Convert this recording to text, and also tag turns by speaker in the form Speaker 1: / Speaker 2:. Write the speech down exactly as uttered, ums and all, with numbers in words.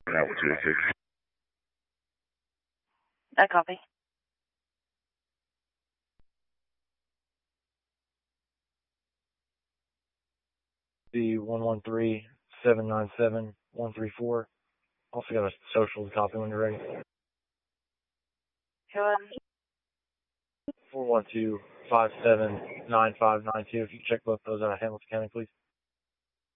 Speaker 1: That was two oh six.
Speaker 2: I copy.
Speaker 3: The one one three seven nine seven one three four. Also got a social to copy when you're ready.
Speaker 2: Go ahead.
Speaker 3: four one two five seven nine five nine two. If you check both those out of Hamilton County, please.